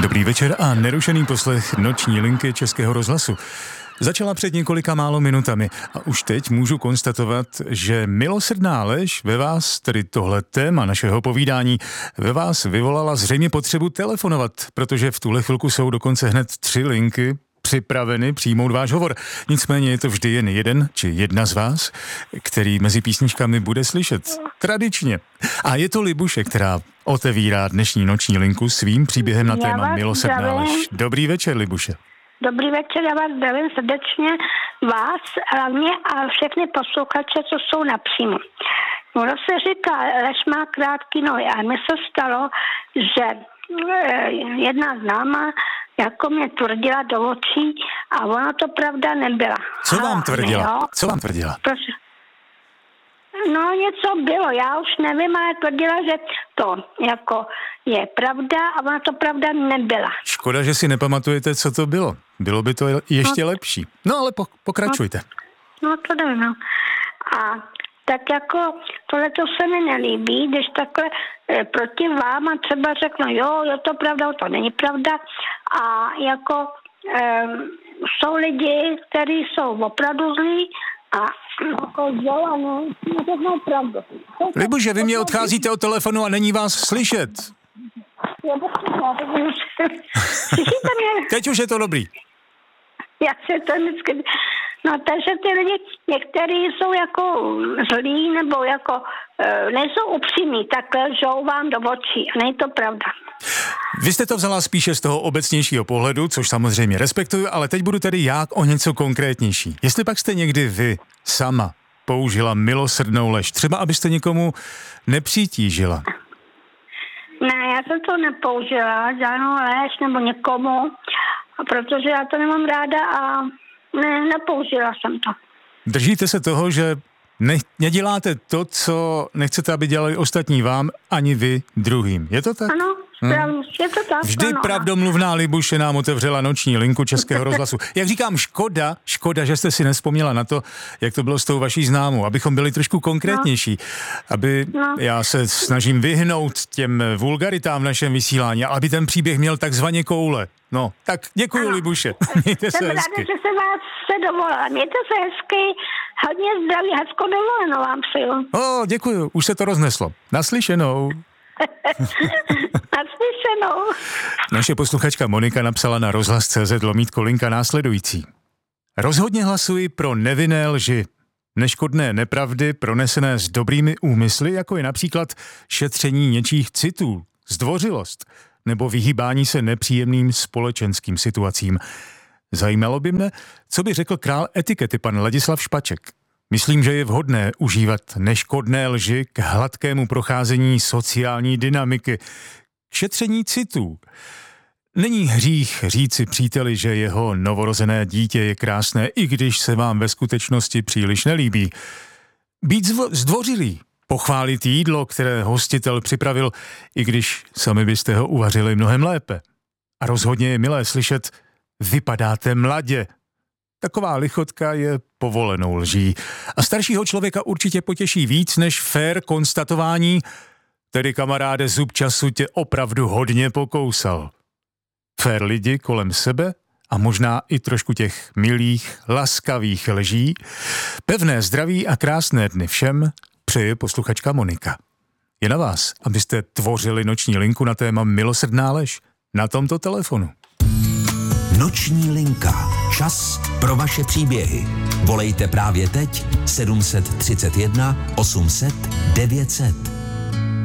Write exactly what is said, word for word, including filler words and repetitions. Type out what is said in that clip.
Dobrý večer a nerušený poslech noční linky Českého rozhlasu. Začala před několika málo minutami a už teď můžu konstatovat, že milosrdná lež ve vás, tedy tohle téma našeho povídání, ve vás vyvolala zřejmě potřebu telefonovat, protože v tuhle chvilku jsou dokonce hned tři linky připraveny přijmout váš hovor. Nicméně je to vždy jen jeden či jedna z vás, který mezi písničkami bude slyšet. Tradičně. A je to Libuše, která otevírá dnešní noční linku svým příběhem na téma milosrdná lež. Dobrý večer, Libuše. Dobrý večer, já vás zdravím srdečně, vás, hlavně a všechny posluchače, co jsou napřímo. Ono se říká, lež má krátký nohy a mi se stalo, že jedna známá jako mě tvrdila do očí a ona to pravda nebyla. Co vám tvrdila? Jo? Co vám tvrdila? Prosím. No něco bylo, já už nevím, ale tvrdila, že to jako je pravda a ona to pravda nebyla. Škoda, že si nepamatujete, co to bylo. Bylo by to ještě no, lepší. No ale po, pokračujte. No, no to nevím, no. A tak jako tohle to se mi nelíbí, když takhle e, proti vám a třeba řeknu, jo, je to pravda, to není pravda. A jako e, jsou lidi, kteří jsou opravdu zlí a jako jo, ano, neřeknou pravdu. Libuše, vy mě odcházíte od telefonu a není vás slyšet. Slyšíte mě? Teď už je to dobrý. Jak se to vždycky... No, takže ty lidi, někteří jsou jako zlí nebo jako e, nejsou upřímní, tak lžou vám do očí a není to pravda. Vy jste to vzala spíše z toho obecnějšího pohledu, což samozřejmě respektuju, ale teď budu tedy já o něco konkrétnější. Jestli pak jste někdy vy sama použila milosrdnou lež, třeba abyste někomu nepřitížila. Ne, já jsem to nepoužila, žádnou lež nebo někomu, protože já to nemám ráda a ne, nepoužila jsem to. Držíte se toho, že ne, neděláte to, co nechcete, aby dělali ostatní vám, ani vy druhým. Je to tak? Ano, správně, hmm. je to tak. Vždy ano, pravdomluvná Libuše nám otevřela noční linku Českého rozhlasu. Jak říkám, škoda, škoda, že jste si nevzpomněla na to, jak to bylo s tou vaší známou, abychom byli trošku konkrétnější. Aby no. Já se snažím vyhnout těm vulgaritám v našem vysílání, aby ten příběh měl takzvaně koule. No, tak děkuju, ano. Libuše. Mějte se hezky. Jsem ráda, že se vás se dovolila. Mějte se hezky, hodně zdraví, hezkou dovolenou vám přeju. O, děkuju, už se to rozneslo. Naslyšenou. Naslyšenou. Naše posluchačka Monika napsala na rozhlas tečka cé zet lomítko linka následující. Rozhodně hlasuji pro nevinné lži. Neškodné nepravdy pronesené s dobrými úmysly, jako je například šetření něčích citů, zdvořilost nebo vyhýbání se nepříjemným společenským situacím. Zajímalo by mne, co by řekl král etikety pan Ladislav Špaček. Myslím, že je vhodné užívat neškodné lži k hladkému procházení sociální dynamiky, k šetření citů. Není hřích říci příteli, že jeho novorozené dítě je krásné, i když se vám ve skutečnosti příliš nelíbí. Být zvo- zdvořilý, pochválit jídlo, které hostitel připravil, i když sami byste ho uvařili mnohem lépe. A rozhodně je milé slyšet, vypadáte mladě. Taková lichotka je povolenou lží. A staršího člověka určitě potěší víc než fair konstatování, tedy kamaráde, zub času tě opravdu hodně pokousal. Fair lidi kolem sebe a možná i trošku těch milých, laskavých lží. Pevné zdraví a krásné dny všem přeje posluchačka Monika. Je na vás, abyste tvořili noční linku na téma milosrdná lež na tomto telefonu. Noční linka. Čas pro vaše příběhy. Volejte právě teď sedm set třicet jedna osm set devět set.